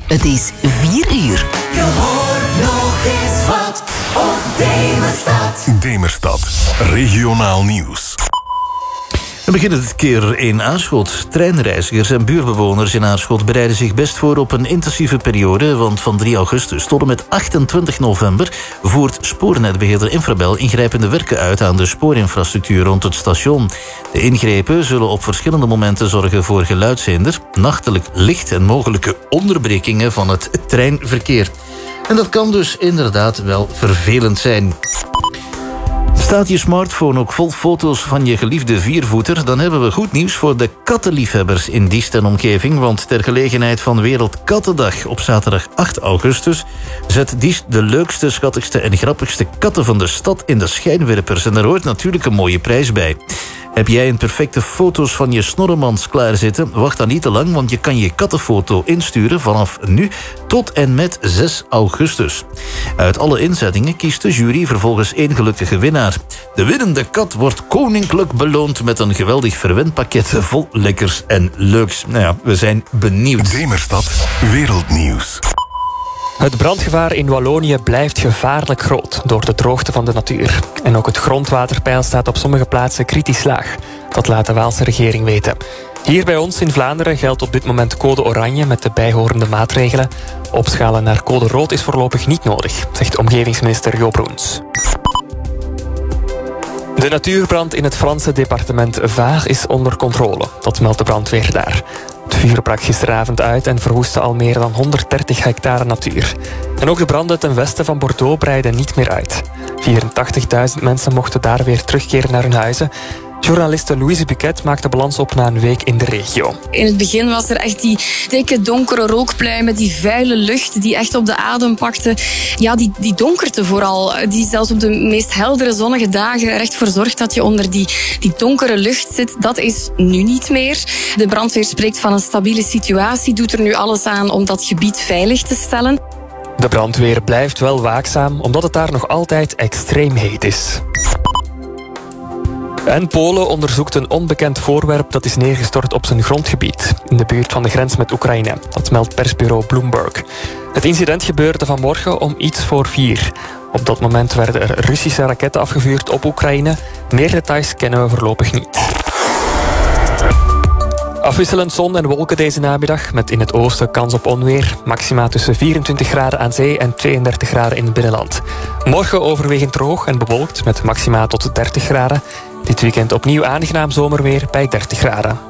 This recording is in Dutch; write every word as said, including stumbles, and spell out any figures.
Het is vier uur. Je hoort nog eens wat op Demerstad. Demerstad, regionaal nieuws. We beginnen dit keer in Aarschot. Treinreizigers en buurbewoners in Aarschot bereiden zich best voor op een intensieve periode, want van drie augustus tot en met achtentwintig november voert spoornetbeheerder Infrabel ingrijpende werken uit aan de spoorinfrastructuur rond het station. De ingrepen zullen op verschillende momenten zorgen voor geluidshinder, nachtelijk licht en mogelijke onderbrekingen van het treinverkeer. En dat kan dus inderdaad wel vervelend zijn. Staat je smartphone ook vol foto's van je geliefde viervoeter? Dan hebben we goed nieuws voor de kattenliefhebbers in Diest en omgeving. Want ter gelegenheid van Wereldkattendag op zaterdag acht augustus... zet Diest de leukste, schattigste en grappigste katten van de stad in de schijnwerpers. En daar hoort natuurlijk een mooie prijs bij. Heb jij een perfecte foto's van je snorremans klaarzitten? Wacht dan niet te lang, want je kan je kattenfoto insturen vanaf nu tot en met zes augustus. Uit alle inzettingen kiest de jury vervolgens één gelukkige winnaar. De winnende kat wordt koninklijk beloond met een geweldig verwendpakket vol lekkers en leuks. Nou ja, we zijn benieuwd. Demerstad, wereldnieuws. Het brandgevaar in Wallonië blijft gevaarlijk groot door de droogte van de natuur. En ook het grondwaterpeil staat op sommige plaatsen kritisch laag. Dat laat de Waalse regering weten. Hier bij ons in Vlaanderen geldt op dit moment code oranje met de bijhorende maatregelen. Opschalen naar code rood is voorlopig niet nodig, zegt omgevingsminister Jo Broens. De natuurbrand in het Franse departement Var is onder controle. Dat meldt de brandweer daar. Het vuur brak gisteravond uit en verwoestte al meer dan honderddertig hectare natuur. En ook de branden ten westen van Bordeaux breiden niet meer uit. vierentachtigduizend mensen mochten daar weer terugkeren naar hun huizen. Journaliste Louise Buquet maakte balans op na een week in de regio. In het begin was er echt die dikke donkere rookpluimen, die vuile lucht die echt op de adem pakte. Ja, die, die donkerte vooral, die zelfs op de meest heldere zonnige dagen er echt voor zorgt dat je onder die, die donkere lucht zit. Dat is nu niet meer. De brandweer spreekt van een stabiele situatie, doet er nu alles aan om dat gebied veilig te stellen. De brandweer blijft wel waakzaam, omdat het daar nog altijd extreem heet is. En Polen onderzoekt een onbekend voorwerp dat is neergestort op zijn grondgebied, in de buurt van de grens met Oekraïne. Dat meldt persbureau Bloomberg. Het incident gebeurde vanmorgen om iets voor vier. Op dat moment werden er Russische raketten afgevuurd op Oekraïne. Meer details kennen we voorlopig niet. Afwisselend zon en wolken deze namiddag, met in het oosten kans op onweer. Maxima tussen vierentwintig graden aan zee en tweeëndertig graden in het binnenland. Morgen overwegend droog en bewolkt, met maxima tot dertig graden. Dit weekend opnieuw aangenaam zomerweer bij dertig graden.